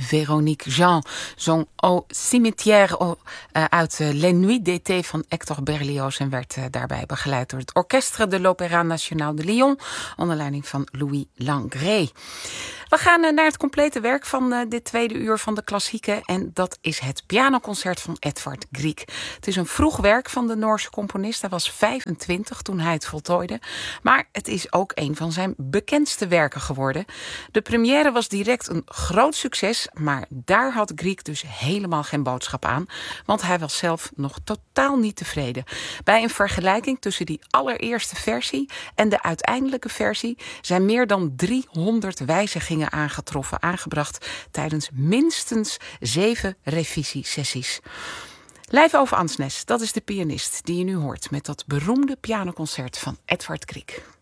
Véronique Jean zong Au cimetière uit Les Nuits d'été van Hector Berlioz en werd daarbij begeleid door het Orchestre de l'Opéra National de Lyon onder leiding van Louis Langrée. We gaan naar het complete werk van dit tweede uur van de klassieken en dat is het pianoconcert van Edvard Grieg. Het is een vroeg werk van de Noorse componist. Hij was 25 toen hij het voltooide, maar het is ook een van zijn bekendste werken geworden. De première was direct een groot succes, maar daar had Grieg dus helemaal geen boodschap aan, want hij was zelf nog totaal niet tevreden. Bij een vergelijking tussen die allereerste versie en de uiteindelijke versie zijn meer dan 300 wijzigingen aangebracht tijdens minstens 7 revisiesessies. Leif Ove Ansnes, dat is de pianist die je nu hoort met dat beroemde pianoconcert van Edvard Grieg.